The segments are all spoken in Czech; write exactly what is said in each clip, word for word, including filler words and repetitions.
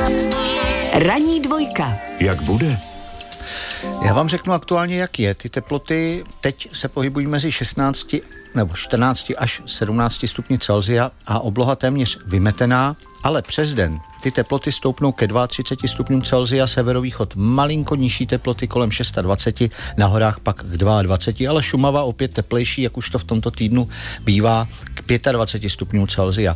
Ranní dvojka. Jak bude? Já vám řeknu aktuálně, jak je. Ty teploty teď se pohybují mezi šestnácti nebo čtrnácti až sedmnácti stupni Celsia a obloha téměř vymetená, ale přes den ty teploty stoupnou ke třiceti dvěma stupňům Celsia, severovýchod malinko nižší teploty kolem dvacet šest, na horách pak k dvaceti dvěma, ale Šumava opět teplejší, jak už to v tomto týdnu bývá, k dvaceti pěti stupňům Celsia.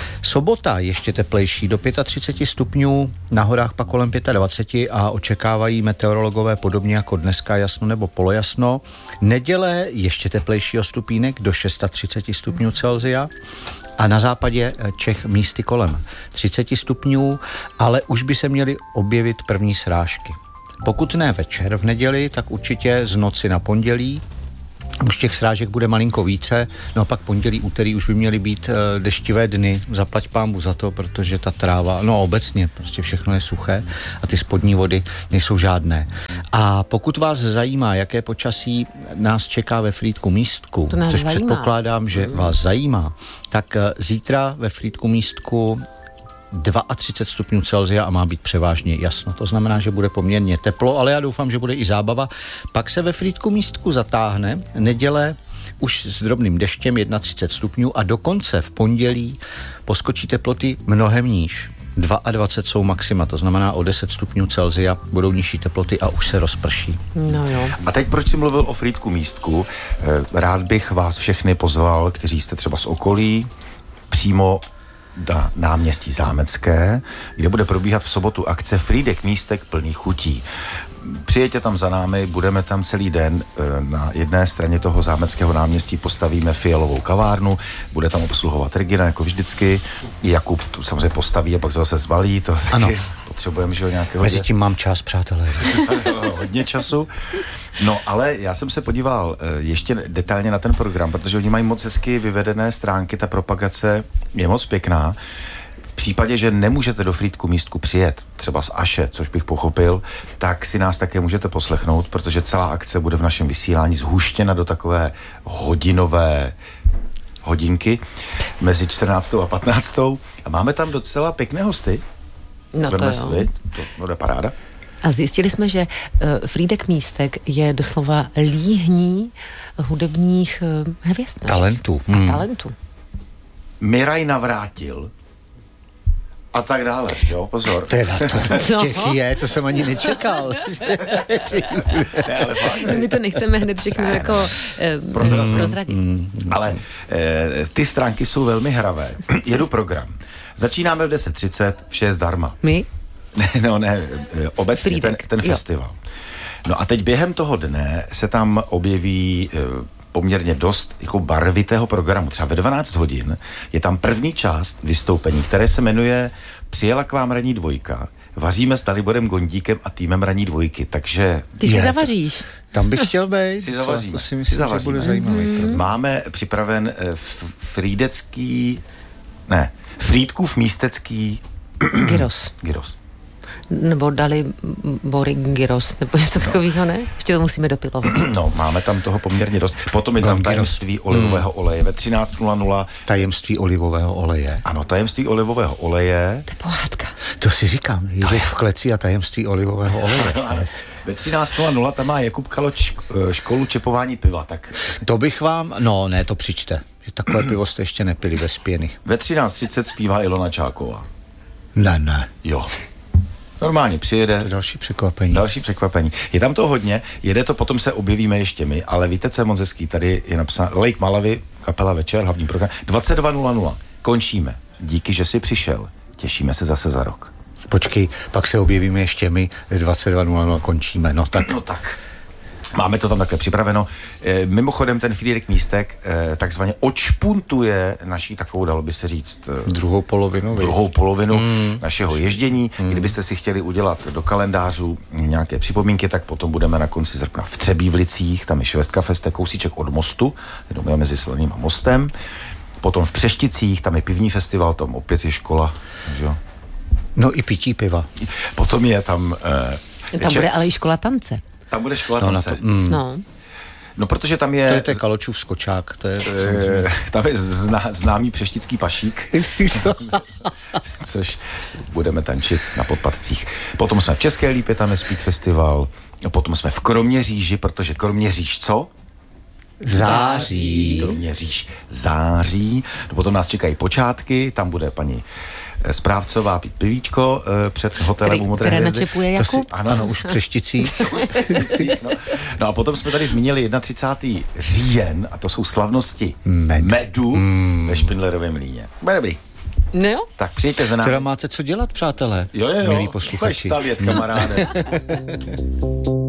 Sobota ještě teplejší, do třiceti pěti stupňů, na horách pak kolem dvacet pět a očekávají meteorologové podobně jako dneska jasno nebo polojasno. Neděle ještě teplejší o stupínek do třiceti šesti stupňů Celsia. A na západě Čech místy kolem třiceti stupňů, ale už by se měly objevit první srážky. Pokud ne večer v neděli, tak určitě z noci na pondělí. Už těch srážek bude malinko více, no a pak pondělí, úterý už by měly být e, deštivé dny. Zaplať pánbu za to, protože ta tráva, no obecně prostě všechno je suché a ty spodní vody nejsou žádné. A pokud vás zajímá, jaké počasí nás čeká ve Frýdku Místku, což zajímá. Předpokládám, že mm. vás zajímá, tak e, zítra ve Frýdku Místku třicet dva stupňů Celsia a má být převážně jasno. To znamená, že bude poměrně teplo, ale já doufám, že bude i zábava. Pak se ve Frýdku Místku zatáhne. Neděle už s drobným deštěm třicet jedna stupňů a dokonce v pondělí poskočí teploty mnohem níž. dvacet dva jsou maxima, to znamená o deset stupňů Celsia budou nižší teploty a už se rozprší. No jo. A teď proč jsi mluvil o Frýdku Místku? Rád bych vás všechny pozval, kteří jste třeba z okolí, přímo na náměstí Zámecké, kde bude probíhat v sobotu akce Frýdek Místek plný chutí. Přijeďte tam za námi, budeme tam celý den. Na jedné straně toho Zámeckého náměstí postavíme fialovou kavárnu, bude tam obsluhovat Regina, jako vždycky. Jakub tu samozřejmě postaví a pak to zase zbalí, to taky ano. Potřebujeme, že jo, nějakého... Mezi tím mám čas, přátelé. Hodně času. No, ale já jsem se podíval ještě detailně na ten program, protože oni mají moc hezky vyvedené stránky, ta propagace je moc pěkná. V případě, že nemůžete do Frýdku Místku přijet, třeba z Aše, což bych pochopil, tak si nás také můžete poslechnout, protože celá akce bude v našem vysílání zhuštěna do takové hodinové hodinky mezi čtrnáctou a patnáctou. A máme tam docela pěkné hosty. No to jo. To bude paráda. A zjistili jsme, že uh, Frýdek Místek je doslova líhní hudebních uh, hvězd. Talentů. A hmm. talentů. Miraj Navrátil a tak dále, jo, pozor. Teda, to těch je, to jsem ani nečekal. Ne, ale fakt, my to nechceme hned všechno ne, jako uh, prozradit. prozradit. Mm, ale eh, ty stránky jsou velmi hravé. Jedu program. Začínáme v deset třicet, vše je zdarma. My? Ne, no ne, obecně ten, ten festival. No a teď během toho dne se tam objeví eh, poměrně dost jako barvitého programu. Třeba ve dvanáct hodin je tam první část vystoupení, které se jmenuje Přijela k vám ranní dvojka. Vaříme s Daliborem Gondíkem a týmem ranní dvojky, takže... Ty si je, zavaříš. To, tam bych chtěl být. Si zavaříme. To si myslím, si že bude zajímavý. Mm-hmm. Máme připraven eh, frýdecký... Ne, Frýdkův místecký... Gyros. Gyros. Nebo dali Bory Gyros, nebo něco takového, ne? Ještě to musíme dopilovat. No, máme tam toho poměrně dost. Potom je tam tajemství olivového mm. oleje ve třináct nula nula. Tajemství olivového oleje. Ano, tajemství olivového oleje. To je pohádka. To si říkám, Ježek v kleci a tajemství olivového oleje. Ve třináct nula nula tam má Jakub Kaloč školu čepování piva, tak... To bych vám... No, ne, to přijďte. Takové pivo jste ještě nepili bez pěny. Ve třináct třicet zpívá Ilona Čáková. Ne, ne. Jo. Normálně přijede. To další překvapení. Další překvapení. Je tam to hodně, jede to, potom se objevíme ještě my, ale víte, co je moc hezký? Tady je napsáno Lake Malawi, kapela Večer, hlavní program. dvacet dva nula nula. Končíme. Díky, že jsi přišel. Těšíme se zase za rok. Počkej, pak se objevíme ještě my, dvacet dva nula nula končíme. No tak. No tak. Máme to tam takhle připraveno. E, mimochodem ten Frýdek Místek e, takzvaně odšpuntuje naší takovou, dalo by se říct... E, druhou polovinu. Druhou polovinu mm. našeho ježdění. Mm. Kdybyste si chtěli udělat do kalendářů nějaké připomínky, tak potom budeme na konci srpna v Třebívlicích, tam je Švestka Fest, kousíček od mostu, jenom je mezi Slaným a mostem. Potom v Přešticích, tam je pivní festival, tam opět je škola. Že? No i pití piva. Potom je tam... E, tam bude ale i škola tance. Tam bude škola no, tance. To, mm. No. No, protože tam je... To je ten Kaločův skočák. To je, e, tam je zná, známý přeštický pašík, což budeme tančit na Podpatcích. Potom jsme v České Lípě, tam je Speed Festival. Potom jsme v Kroměříži, protože Kroměříž co? Září. Kroměříž září. No, potom nás čekají počátky, tam bude paní Správcová pít pivíčko e, před hotelem u Modré které hvězdy. načepuje Jakub? Si, ano, Ano, už v Přešticí. no. no a potom jsme tady zmínili třicátého prvního říjen a to jsou slavnosti Med. medu mm. ve Špindlerovém Mlýně. Bude dobrý. No jo. Tak přijďte za námi. Teda máte co dělat, přátelé? Jo, jo, jo. Milí posluchači. Stavět, kamaráde.